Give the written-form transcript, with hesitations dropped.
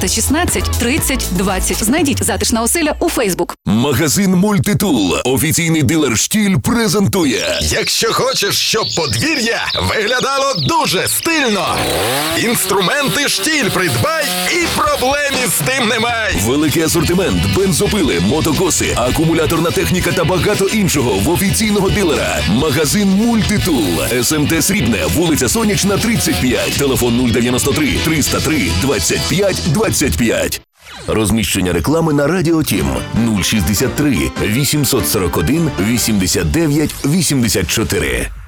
16 30 20. Знайдіть «Затишна оселя» у Фейсбук. Магазин «Мультитул», офіційний дилер «Штіль» презентує. Якщо хочеш, щоб подвір'я виглядало дуже стильно, інструменти «Штіль» придбай і проблем із тим немає. Великий асортимент, бензопили, мотокоси, акумуляторна техніка та багато іншого в офіційного дилера. Магазин «Мультитул». СМТ Срібне, вулиця Сонячна, 35. Телефон 093 303 25 25. Розміщення реклами на Радіо Тім 063 841 89 84.